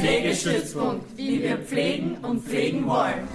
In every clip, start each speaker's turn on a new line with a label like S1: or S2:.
S1: Pflegestützpunkt, wie wir pflegen und pflegen wollen.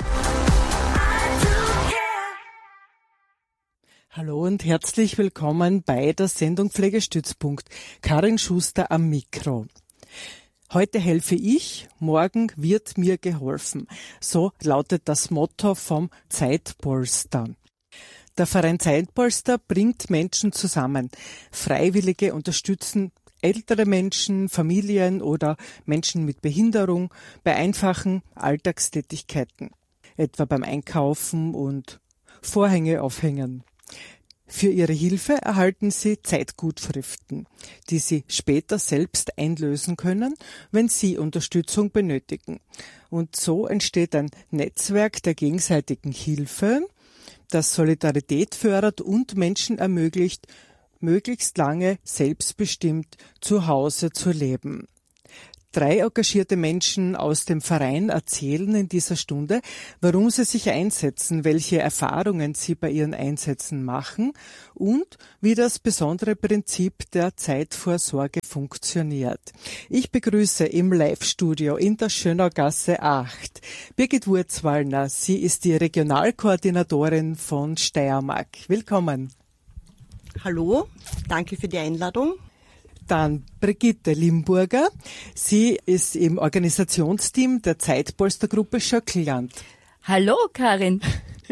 S2: Hallo und herzlich willkommen bei der Sendung Pflegestützpunkt. Karin Schuster am Mikro. Heute helfe ich, morgen wird mir geholfen. So lautet das Motto vom Zeitpolster. Der Verein Zeitpolster bringt Menschen zusammen. Freiwillige unterstützen ältere Menschen, Familien oder Menschen mit Behinderung bei einfachen Alltagstätigkeiten, etwa beim Einkaufen und Vorhänge aufhängen. Für ihre Hilfe erhalten sie Zeitgutschriften, die sie später selbst einlösen können, wenn sie Unterstützung benötigen. Und so entsteht ein Netzwerk der gegenseitigen Hilfe, das Solidarität fördert und Menschen ermöglicht, möglichst lange selbstbestimmt zu Hause zu leben. 3 engagierte Menschen aus dem Verein erzählen in dieser Stunde, warum sie sich einsetzen, welche Erfahrungen sie bei ihren Einsätzen machen und wie das besondere Prinzip der Zeitvorsorge funktioniert. Ich begrüße im Live-Studio in der Schönaugasse 8 Birgit Wurzwallner. Sie ist die Regionalkoordinatorin von Steiermark. Willkommen.
S3: Hallo, danke für die Einladung.
S2: Dann Brigitte Limburger. Sie ist im Organisationsteam der Zeitpolstergruppe Schöckland.
S4: Hallo, Karin.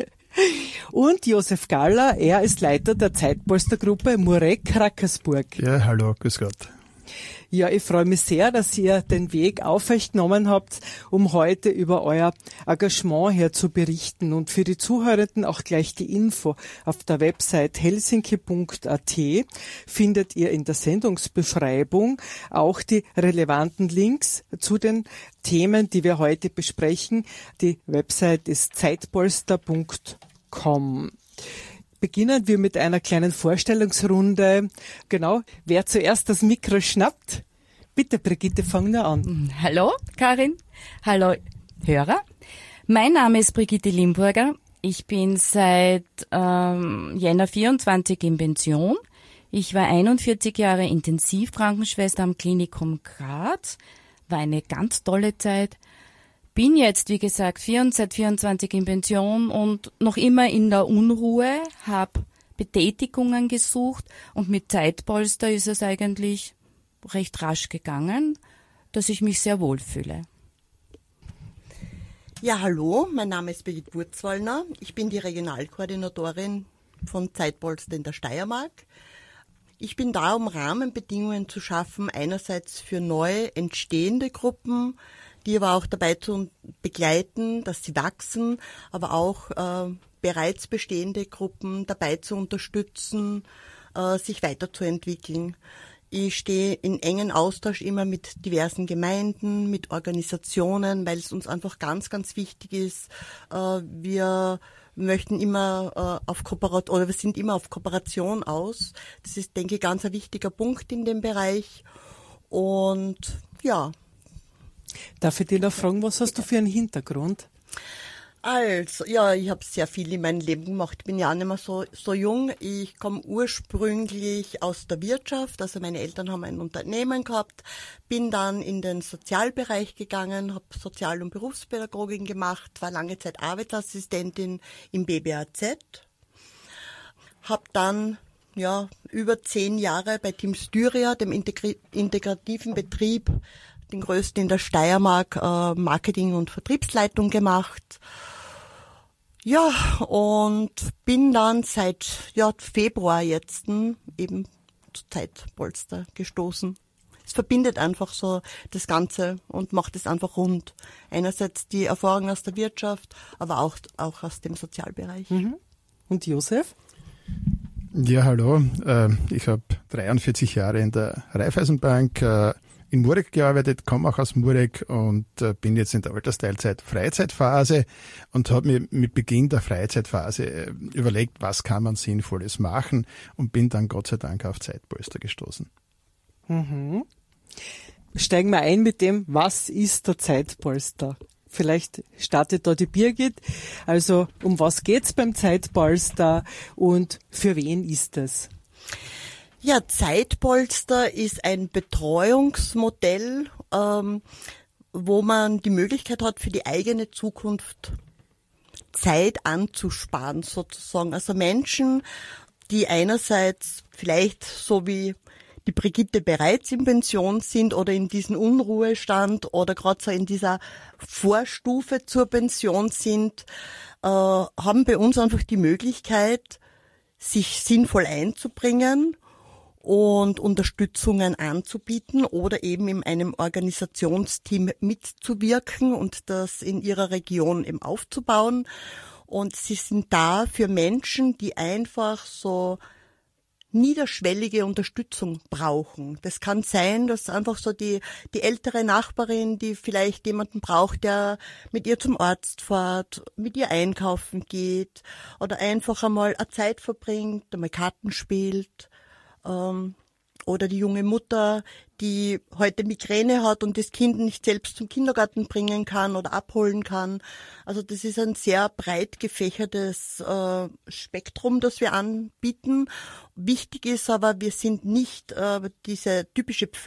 S2: Und Josef Galler, er ist Leiter der Zeitpolstergruppe Murek-Rackersburg.
S5: Ja, hallo, grüß Gott.
S2: Ja, ich freue mich sehr, dass ihr den Weg auf euch genommen habt, um heute über euer Engagement her zu berichten. Und für die Zuhörenden auch gleich die Info. Auf der Website helsinki.at findet ihr in der Sendungsbeschreibung auch die relevanten Links zu den Themen, die wir heute besprechen. Die Website ist zeitpolster.com. Beginnen wir mit einer kleinen Vorstellungsrunde. Genau, wer zuerst das Mikro schnappt. Bitte, Brigitte, fang nur an.
S4: Hallo, Karin. Hallo, Hörer. Mein Name ist Brigitte Limburger. Ich bin seit Jänner 24 in Pension. Ich war 41 Jahre Intensivkrankenschwester am Klinikum Graz. War eine ganz tolle Zeit. Bin jetzt, wie gesagt, seit 24 in Pension und noch immer in der Unruhe, habe Betätigungen gesucht und mit Zeitpolster ist es eigentlich recht rasch gegangen, dass ich mich sehr wohl fühle.
S3: Ja, hallo, mein Name ist Birgit Wurzwallner. Ich bin die Regionalkoordinatorin von Zeitpolster in der Steiermark. Ich bin da, um Rahmenbedingungen zu schaffen, einerseits für neu entstehende Gruppen, die aber auch dabei zu begleiten, dass sie wachsen, aber auch bereits bestehende Gruppen dabei zu unterstützen, sich weiterzuentwickeln. Ich stehe in engen Austausch immer mit diversen Gemeinden, mit Organisationen, weil es uns einfach ganz, ganz wichtig ist. Wir möchten immer wir sind immer auf Kooperation aus. Das ist, denke ich, ganz ein wichtiger Punkt in dem Bereich. Und ja.
S2: Darf ich dich noch fragen, was hast du für einen Hintergrund?
S3: Also, ja, ich habe sehr viel in meinem Leben gemacht. Ich bin ja auch nicht mehr so jung. Ich komme ursprünglich aus der Wirtschaft. Also meine Eltern haben ein Unternehmen gehabt. Bin dann in den Sozialbereich gegangen, habe Sozial- und Berufspädagogin gemacht, war lange Zeit Arbeitsassistentin im BBAZ. Habe dann über 10 Jahre bei Team Styria, dem integrativen Betrieb, den größten in der Steiermark, Marketing- und Vertriebsleitung gemacht. Ja, und bin dann seit Februar jetzt eben zu Zeitpolster gestoßen. Es verbindet einfach so das Ganze und macht es einfach rund. Einerseits die Erfahrung aus der Wirtschaft, aber auch aus dem Sozialbereich.
S2: Mhm. Und Josef?
S5: Ja, hallo. Ich habe 43 Jahre in der Raiffeisenbank in Murek gearbeitet, komme auch aus Murek und bin jetzt in der Altersteilzeit Freizeitphase und habe mir mit Beginn der Freizeitphase überlegt, was kann man Sinnvolles machen und bin dann Gott sei Dank auf Zeitpolster gestoßen.
S2: Mhm. Steigen wir ein mit dem, was ist der Zeitpolster? Vielleicht startet da die Birgit. Also um was geht's beim Zeitpolster und für wen ist es?
S3: Ja, Zeitpolster ist ein Betreuungsmodell, wo man die Möglichkeit hat, für die eigene Zukunft Zeit anzusparen sozusagen. Also Menschen, die einerseits vielleicht so wie die Brigitte bereits in Pension sind oder in diesem Unruhestand oder gerade so in dieser Vorstufe zur Pension sind, haben bei uns einfach die Möglichkeit, sich sinnvoll einzubringen und Unterstützungen anzubieten oder eben in einem Organisationsteam mitzuwirken und das in ihrer Region eben aufzubauen. Und sie sind da für Menschen, die einfach so niederschwellige Unterstützung brauchen. Das kann sein, dass einfach so die ältere Nachbarin, die vielleicht jemanden braucht, der mit ihr zum Arzt fährt, mit ihr einkaufen geht oder einfach einmal eine Zeit verbringt, einmal Karten spielt, oder die junge Mutter, die heute Migräne hat und das Kind nicht selbst zum Kindergarten bringen kann oder abholen kann. Also das ist ein sehr breit gefächertes Spektrum, das wir anbieten. Wichtig ist aber, wir sind nicht diese typische